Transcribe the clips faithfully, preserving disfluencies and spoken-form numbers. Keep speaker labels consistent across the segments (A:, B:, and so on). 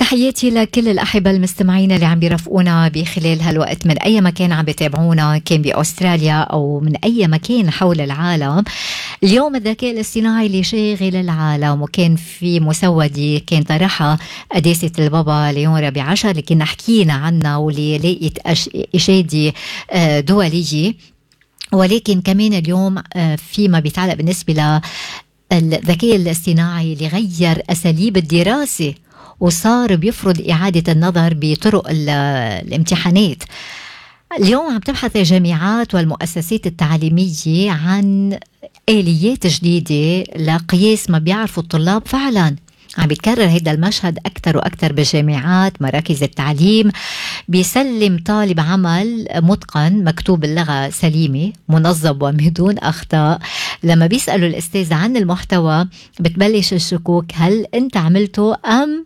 A: تحياتي لكل الأحبة المستمعين اللي عم بيرافقونا بخلال هالوقت من أي مكان عم بيتابعونا، كان بأستراليا أو من أي مكان حول العالم. اليوم الذكاء الاصطناعي اللي شاغل العالم، وكان في مسودة كان طرحها قداسة البابا ليون رابع عشر اللي كنا حكينا عنها، واللي لقيت إشادة دولية. ولكن كمان اليوم فيما بيتعلق بالنسبة للذكاء الاصطناعي اللي غير أساليب الدراسة وصار بيفرض إعادة النظر بطرق الامتحانات. اليوم عم تبحث الجامعات والمؤسسات التعليمية عن آليات جديدة لقياس ما بيعرفوا الطلاب فعلا. عم بيتكرر هيدا المشهد أكتر وأكتر بالجامعات، مراكز التعليم بيسلم طالب عمل متقن مكتوب اللغة سليمة منظم وبدون أخطاء. لما بيسألوا الأستاذ عن المحتوى بتبلش الشكوك، هل أنت عملته أم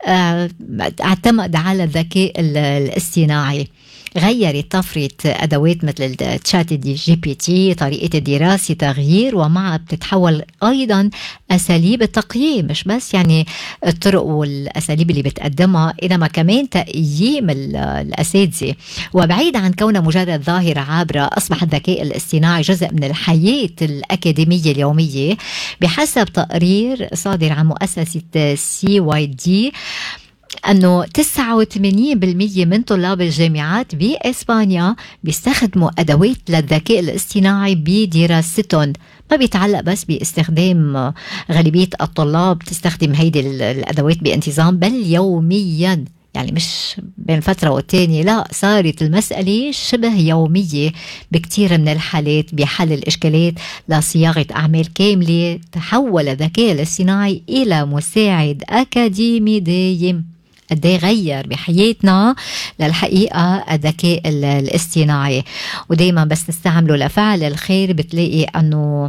A: اعتمد على الذكاء الاصطناعي؟ غيرت طفرة أدوات مثل التشات دي جي بي تي طريقة الدراسة تغيير، ومعها بتتحول أيضا أساليب التقييم، مش بس يعني الطرق والأساليب اللي بتقدمها، إنما كمان تقييم الأساتذة. وبعيد عن كونها مجرد ظاهرة عابرة، أصبح الذكاء الاصطناعي جزء من الحياة الأكاديمية اليومية. بحسب تقرير صادر عن مؤسسة سي واي دي أنه تسعة وثمانين بالمئة من طلاب الجامعات بإسبانيا بيستخدموا أدوات للذكاء الاصطناعي بدراستهم. ما بيتعلق بس باستخدام، غالبية الطلاب تستخدم هيدي الأدوات بانتظام بل يوميا، يعني مش بين فترة والتانية، لا، صارت المسألة شبه يومية بكتير من الحالات بحل الإشكالات لصياغة أعمال كاملة. تحول الذكاء الاصطناعي إلى مساعد أكاديمي دايم. قديه غير بحياتنا للحقيقة الذكاء الاصطناعي، ودايما بس نستعمله لفعل الخير بتلاقي أنه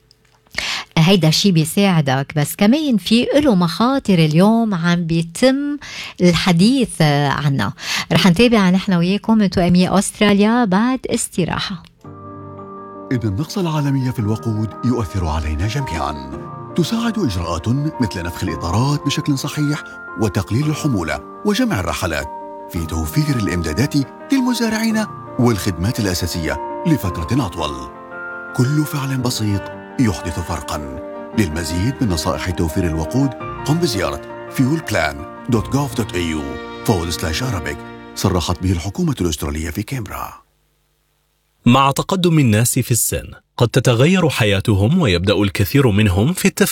A: هيدا شي بيساعدك، بس كمان في له مخاطر اليوم عم بيتم الحديث عنها. رح نتابع نحن وياكم من توأمية أستراليا بعد استراحة.
B: إن النقص العالمي في الوقود يؤثر علينا جميعا. تساعد إجراءات مثل نفخ الإطارات بشكل صحيح وتقليل الحمولة وجمع الرحلات في توفير الإمدادات للمزارعين والخدمات الأساسية لفترة أطول. كل فعل بسيط يحدث فرقا. للمزيد من نصائح توفير الوقود قم بزيارة fuel plan dot gov dot a u forward slash arabic. صرحت به الحكومة الأسترالية في كامبرا.
C: مع تقدم الناس في السن قد تتغير حياتهم، ويبدأ الكثير منهم في التفكير